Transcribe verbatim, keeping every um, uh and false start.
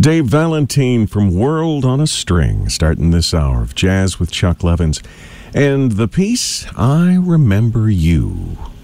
Dave Valentine from World on a String, starting this hour of Jazz with Chuck Levins. And the piece, I Remember You.